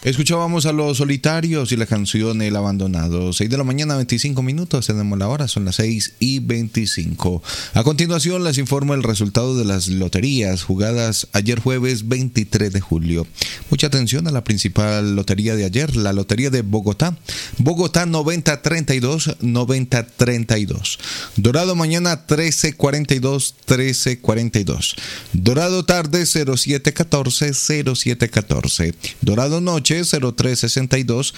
Escuchábamos a Los Solitarios y la canción El Abandonado. 6 de la mañana, 25 minutos. Tenemos la hora, son las 6:25. A continuación, les informo el resultado de las loterías jugadas ayer jueves 23 de julio. Mucha atención a la principal lotería de ayer, la Lotería de Bogotá. Bogotá 9032, 9032. Dorado mañana 1342, 1342. Dorado tarde 0714, 0714. Dorado noche 0362,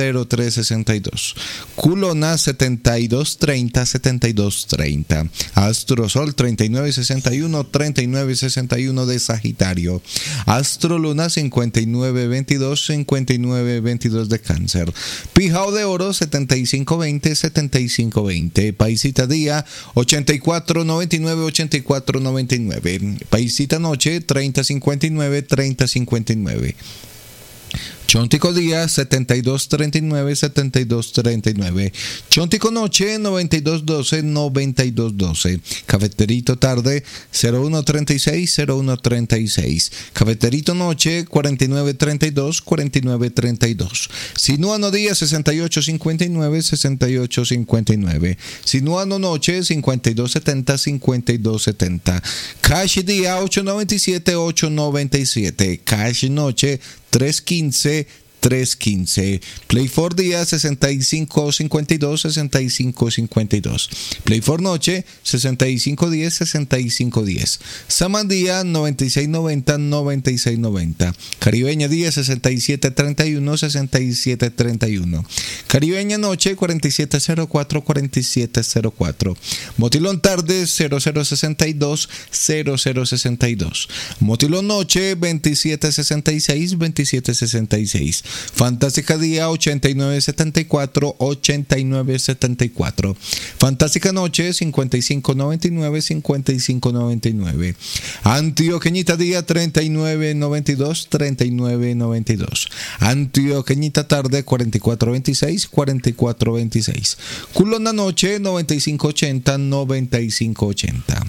0362. Culona 7230, 7230. Astrosol 3961, 3961 de Sagitario. Astroluna 5922, 5922 de Cáncer. Pijao de Oro 7520, 7520. Paisita Día 8499, 8499. Paisita Noche 3059, 3059. Chontico Día 7239, 7239. Chontico Noche 9212, 9212. Cafeterito Tarde 0136, 0136. Cafeterito Noche 4932, 4932. Sinuano Día 6859, 6859. Sinuano Noche 5270, 5270. Cash Día 897, 897. Cash Noche 315, 315. Play for Día 6552, 6552. Play for Noche 6510, 6510. Saman Día 9690, 9690. Caribeña Día 6731, 6731. Caribeña Noche 4704, 4704. Motilón Tarde 0062, 0062. Motilón Noche 2766, 2766. Fantástica Día 8974, 8974. Fantástica Noche 5599, 5599. Antioqueñita Día 3992, 3992. Antioqueñita Tarde 4426, 4426. Culona Noche 9580, 9580.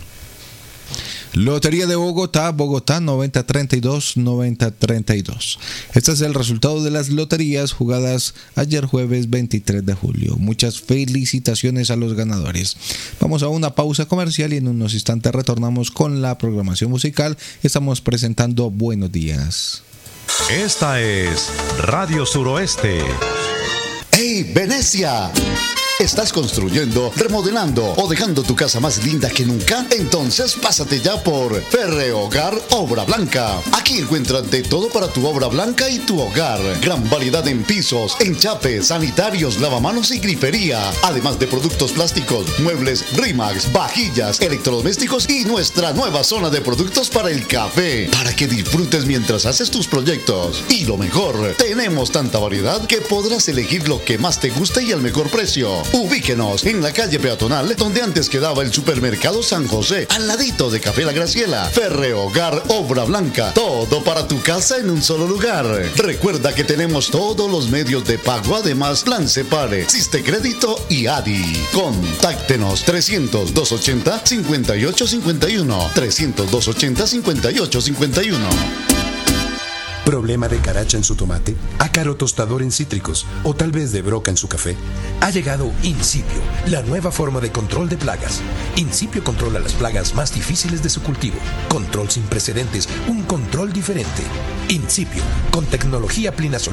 Lotería de Bogotá, Bogotá 9032, 9032. Este es el resultado de las loterías jugadas ayer jueves 23 de julio. Muchas felicitaciones a los ganadores. Vamos a una pausa comercial y en unos instantes retornamos con la programación musical. Estamos presentando Buenos Días. Esta es Radio Suroeste. ¡Hey, Venecia! ¿Estás construyendo, remodelando o dejando tu casa más linda que nunca? Entonces pásate ya por Ferrehogar Obra Blanca. Aquí encuentras de todo para tu obra blanca y tu hogar. Gran variedad en pisos, enchapes, sanitarios, lavamanos y grifería. Además de productos plásticos, muebles Rimax, vajillas, electrodomésticos y nuestra nueva zona de productos para el café. Para que disfrutes mientras haces tus proyectos. Y lo mejor, tenemos tanta variedad que podrás elegir lo que más te guste y al mejor precio. Ubíquenos en la calle peatonal donde antes quedaba el supermercado San José, al ladito de Café La Graciela. Ferrehogar Obra Blanca, todo para tu casa en un solo lugar. Recuerda que tenemos todos los medios de pago, además Plan Separe, Siste Crédito y ADI. Contáctenos 300-280-5851, 300-280-5851. ¿Problema de caracha en su tomate? ¿Ácaro tostador en cítricos? ¿O tal vez de broca en su café? Ha llegado Incipio, la nueva forma de control de plagas. Incipio controla las plagas más difíciles de su cultivo. Control sin precedentes, un control diferente. Incipio, con tecnología Plinazol